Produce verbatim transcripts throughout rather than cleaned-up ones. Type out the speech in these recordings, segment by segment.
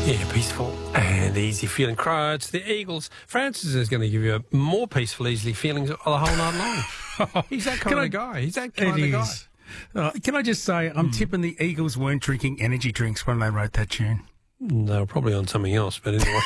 Yeah, peaceful and easy feeling. Crow, it's the Eagles. Francis is going to give you a more peaceful, easy feelings the whole night long. He's that kind Can of I- guy. He's that kind It of guy. is. Uh, can I just say, I'm tipping the Eagles weren't drinking energy drinks when they wrote that tune. They were probably on something else, but anyway.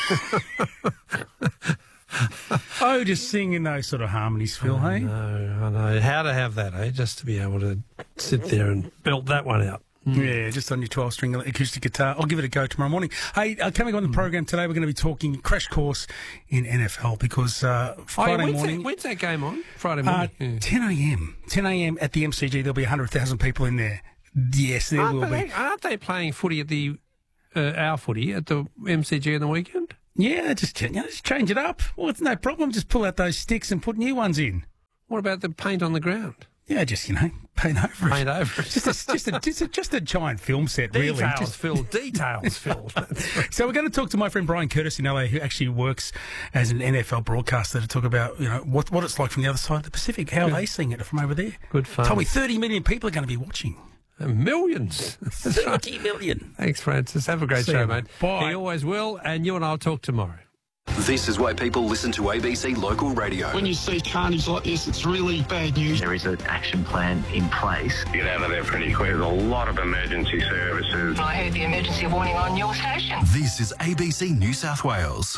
Oh, just singing those sort of harmonies, Phil, hey? No, I know. How to have that, eh? Just to be able to sit there and belt that one out. Yeah, just on your twelve-string acoustic guitar. I'll give it a go tomorrow morning. Hey, uh, coming on the program today, we're going to be talking crash course in N F L because uh, Oh, yeah, Friday when's, morning... that, when's that game on? Friday Uh, morning? Yeah. ten a.m. ten a.m. at the M C G. There'll be one hundred thousand people in there. Yes, there Aren't will they, be. aren't they playing footy at the uh, our footy at the M C G on the weekend? Yeah, just, you know, just change it up. Well, it's no problem. Just pull out those sticks and put new ones in. What about the paint on the ground? Yeah, just, you know, paint over Paint it. over it. Just a, just, a, just, a, just a giant film set, really. Details, Just- Phil. Details, Phil. So we're going to talk to my friend Brian Curtis in L A, who actually works as an N F L broadcaster, to talk about, you know, what, what it's like from the other side of the Pacific. How are they seeing it from over there? Good fun. Told me thirty million people are going to be watching. Millions. thirty million. Thanks, Francis. Have a great See show, you, mate. Bye. He always will, and you and I'll talk tomorrow. This is why people listen to A B C Local Radio. When you see carnage like this, it's really bad news. There is an action plan in place. Get out of there pretty quick. There's a lot of emergency services. I heard the emergency warning on your station. This is A B C New South Wales.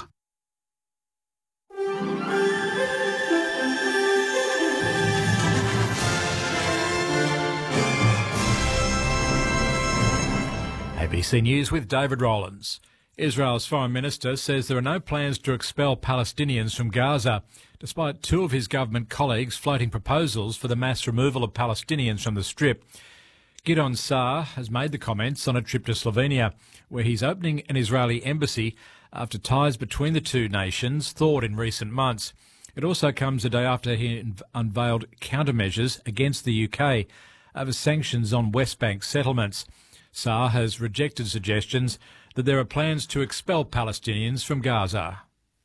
A B C News with David Rowlands. Israel's foreign minister says there are no plans to expel Palestinians from Gaza, despite two of his government colleagues floating proposals for the mass removal of Palestinians from the Strip. Gideon Saar has made the comments on a trip to Slovenia, where he's opening an Israeli embassy after ties between the two nations thawed in recent months. It also comes a day after he unv- unveiled countermeasures against the U K over sanctions on West Bank settlements. Saar has rejected suggestions that there are plans to expel Palestinians from Gaza.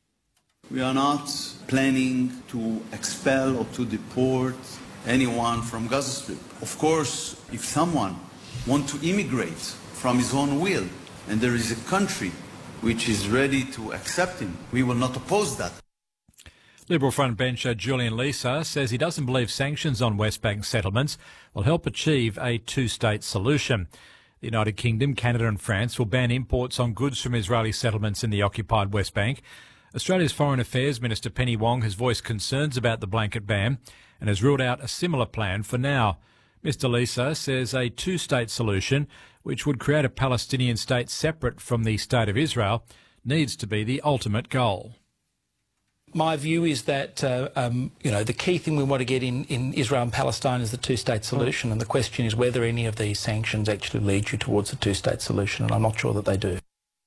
We are not planning to expel or to deport anyone from Gaza Strip. Of course, if someone wants to immigrate from his own will and there is a country which is ready to accept him, we will not oppose that. Liberal frontbencher Julian Leeser says he doesn't believe sanctions on West Bank settlements will help achieve a two-state solution. The United Kingdom, Canada and France will ban imports on goods from Israeli settlements in the occupied West Bank. Australia's Foreign Affairs Minister Penny Wong has voiced concerns about the blanket ban and has ruled out a similar plan for now. Mister Leeser says a two-state solution, which would create a Palestinian state separate from the State of Israel, needs to be the ultimate goal. My view is that, uh, um, you know, the key thing we want to get in, in Israel and Palestine is the two-state solution, and the question is whether any of these sanctions actually lead you towards a two-state solution, and I'm not sure that they do.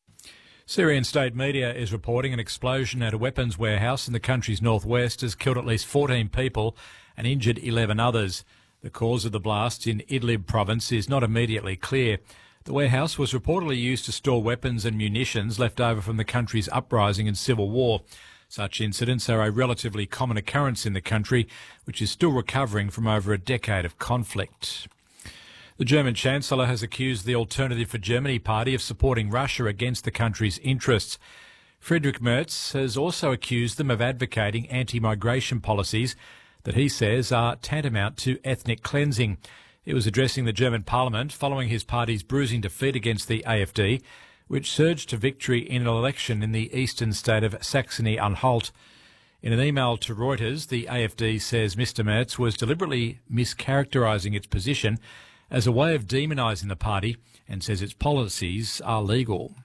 Syrian state media is reporting an explosion at a weapons warehouse in the country's northwest has killed at least fourteen people and injured eleven others. The cause of the blast in Idlib province is not immediately clear. The warehouse was reportedly used to store weapons and munitions left over from the country's uprising and civil war. Such incidents are a relatively common occurrence in the country, which is still recovering from over a decade of conflict. The German Chancellor has accused the Alternative for Germany party of supporting Russia against the country's interests. Friedrich Merz has also accused them of advocating anti-migration policies that he says are tantamount to ethnic cleansing. He was addressing the German parliament following his party's bruising defeat against the A F D, which surged to victory in an election in the eastern state of Saxony-Anhalt. In an email to Reuters, the A F D says Mister Merz was deliberately mischaracterising its position as a way of demonising the party and says its policies are legal.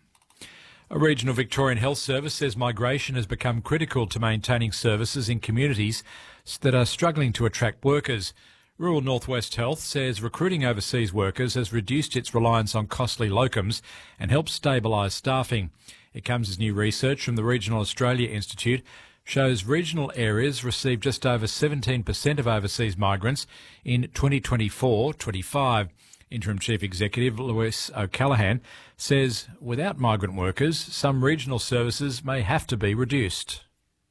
A regional Victorian health service says migration has become critical to maintaining services in communities that are struggling to attract workers. Rural Northwest Health says recruiting overseas workers has reduced its reliance on costly locums and helps stabilise staffing. It comes as new research from the Regional Australia Institute shows regional areas received just over seventeen percent of overseas migrants in twenty twenty-four twenty-five. Interim Chief Executive Lewis O'Callaghan says without migrant workers, some regional services may have to be reduced.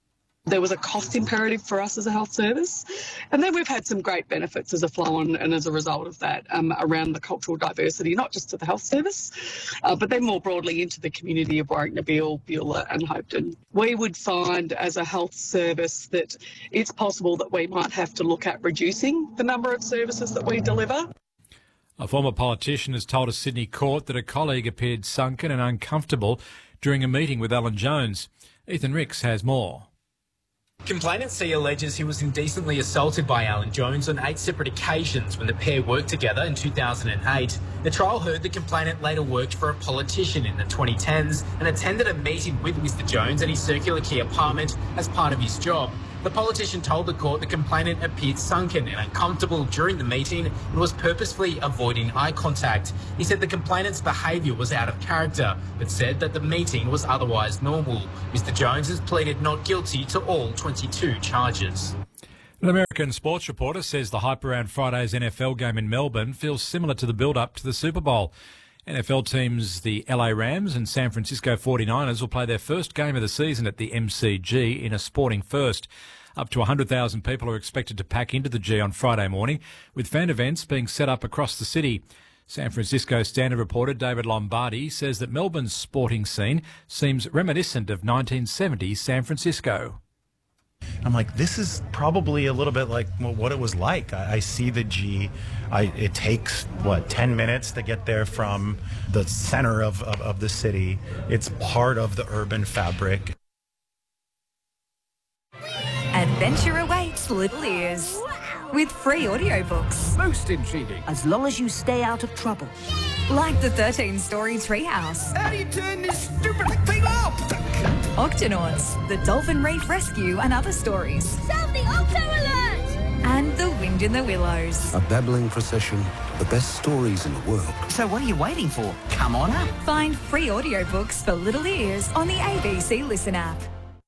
There was a cost imperative for us as a health service. And then we've had some great benefits as a flow-on and as a result of that um, around the cultural diversity, not just to the health service, uh, but then more broadly into the community of Warwick, Nabil, Beulah and Hopeton. We would find as a health service that it's possible that we might have to look at reducing the number of services that we deliver. A former politician has told a Sydney court that a colleague appeared sunken and uncomfortable during a meeting with Alan Jones. Ethan Ricks has more. Complainant C alleges he was indecently assaulted by Alan Jones on eight separate occasions when the pair worked together in two thousand eight. The trial heard the complainant later worked for a politician in the twenty tens and attended a meeting with Mister Jones at his Circular Quay apartment as part of his job. The politician told the court the complainant appeared sunken and uncomfortable during the meeting and was purposefully avoiding eye contact. He said the complainant's behaviour was out of character, but said that the meeting was otherwise normal. Mister Jones has pleaded not guilty to all twenty-two charges. An American sports reporter says the hype around Friday's N F L game in Melbourne feels similar to the build-up to the Super Bowl. N F L teams the L A Rams and San Francisco forty-niners will play their first game of the season at the M C G in a sporting first. Up to one hundred thousand people are expected to pack into the G on Friday morning, with fan events being set up across the city. San Francisco Standard reporter David Lombardi says that Melbourne's sporting scene seems reminiscent of nineteen seventies San Francisco. I'm like, this is probably a little bit like well, what it was like. I, I see the G. I, it takes, what, ten minutes to get there from the center of, of, of the city. It's part of the urban fabric. Adventure awaits Little Ears with free audiobooks. Most intriguing. As long as you stay out of trouble. Like the thirteen-story Treehouse. How do you turn this stupid thing off? Octonauts, the Dolphin Reef Rescue and other stories. Sound the Octo Alert! And The Wind in the Willows. A babbling procession, the best stories in the world. So what are you waiting for? Come on up. Find free audiobooks for Little Ears on the A B C Listen app.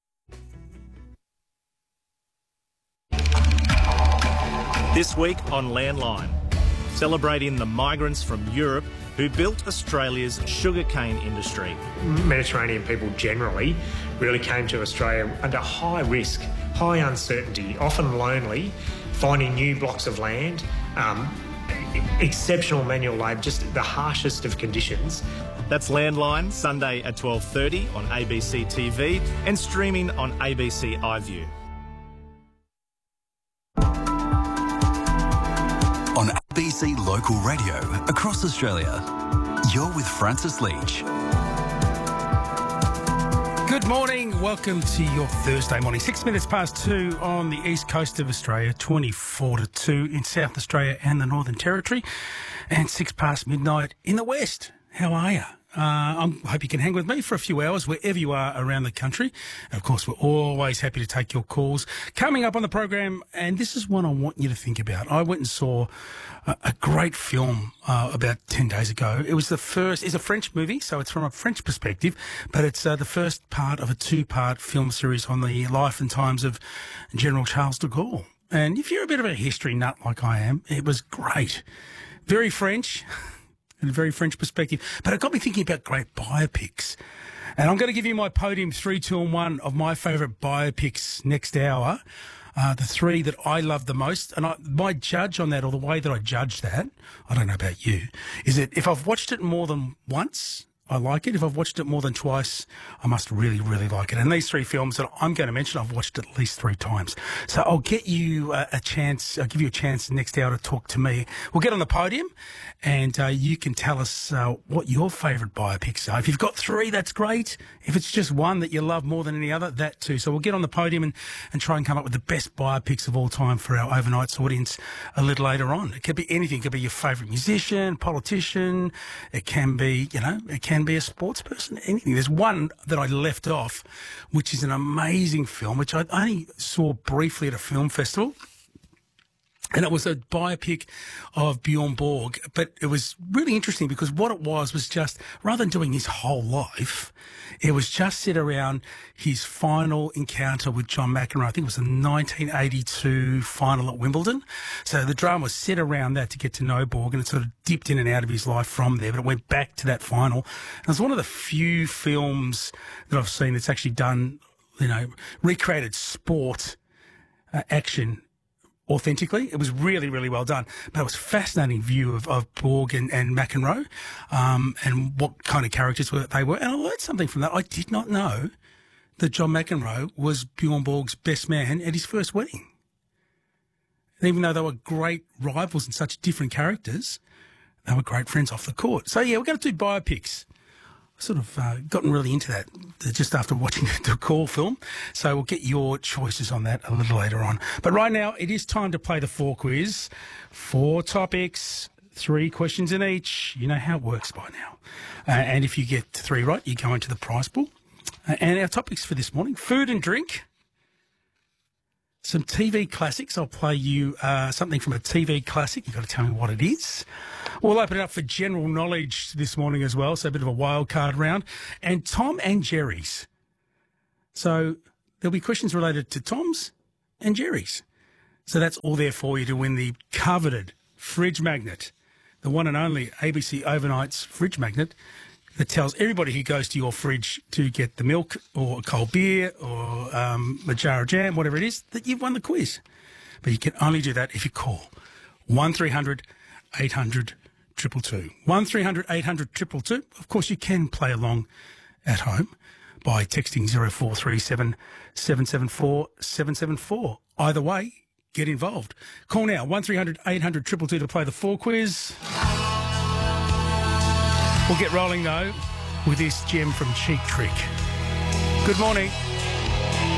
This week on Landline, celebrating the migrants from Europe who built Australia's sugarcane industry. Mediterranean people generally really came to Australia under high risk, high uncertainty, often lonely, finding new blocks of land, um, exceptional manual labour, just the harshest of conditions. That's Landline, Sunday at twelve thirty on A B C T V and streaming on A B C iView. On A B C Local Radio across Australia, you're with Francis Leach. Good morning. Welcome to your Thursday morning. Six minutes past two on the east coast of Australia, twenty-four to two in South Australia and the Northern Territory, and six past midnight in the west. How are you? Uh, I hope you can hang with me for a few hours wherever you are around the country. And of course, we're always happy to take your calls. Coming up on the program, and this is one I want you to think about. I went and saw a, a great film uh, about ten days ago. It was the first, it's a French movie, so it's from a French perspective, but it's uh, the first part of a two-part film series on the life and times of General Charles de Gaulle. And if you're a bit of a history nut like I am, it was great. Very French. In a very French perspective. But it got me thinking about great biopics. And I'm going to give you my podium three, two, and one of my favourite biopics next hour. Uh, the three that I love the most. And I, my judge on that, or the way that I judge that, I don't know about you, is that if I've watched it more than once, I like it. If I've watched it more than twice, I must really, really like it. And these three films that I'm going to mention, I've watched at least three times. So I'll get you uh, a chance, I'll give you a chance next hour to talk to me. We'll get on the podium and uh, you can tell us uh, what your favourite biopics are. If you've got three, that's great. If it's just one that you love more than any other, that too. So we'll get on the podium and, and try and come up with the best biopics of all time for our overnights audience a little later on. It could be anything. It could be your favourite musician, politician. It can be, you know, it can be a sports person, anything. There's one that I left off, which is an amazing film, which I only saw briefly at a film festival. And it was a biopic of Bjorn Borg, but it was really interesting because what it was was just, rather than doing his whole life, it was just set around his final encounter with John McEnroe. I think it was the nineteen eighty-two final at Wimbledon. So the drama was set around that to get to know Borg, and it sort of dipped in and out of his life from there, but it went back to that final. And it was one of the few films that I've seen that's actually done you know, recreated sport uh, action authentically. It was really, really well done. But it was a fascinating view of, of Borg and, and McEnroe um, and what kind of characters were, they were. And I learned something from that. I did not know that John McEnroe was Bjorn Borg's best man at his first wedding. And even though they were great rivals and such different characters, they were great friends off the court. So, yeah, we're going to do biopics. I've sort of uh, gotten really into that just after watching the Call film. So we'll get your choices on that a little later on. But right now, it is time to play the four quiz. Four topics, three questions in each. You know how it works by now. Uh, and if you get three right, you go into the prize pool. Uh, and our topics for this morning, food and drink. Some T V classics. I'll play you uh, something from a T V classic. You've got to tell me what it is. We'll open it up for general knowledge this morning as well, so a bit of a wild card round. And Tom and Jerry's. So there'll be questions related to Tom's and Jerry's. So that's all there for you to win the coveted fridge magnet, the one and only A B C Overnights fridge magnet that tells everybody who goes to your fridge to get the milk or a cold beer or um, a jar of jam, whatever it is, that you've won the quiz. But you can only do that if you call one three hundred eight hundred two two two. one three hundred eight hundred two two two. Of course, you can play along at home by texting zero four three seven seven seven four seven seven four. Either way, get involved. Call now, one three hundred eight hundred two two two to play the four quiz. We'll get rolling, though, with this gem from Cheap Trick. Good morning.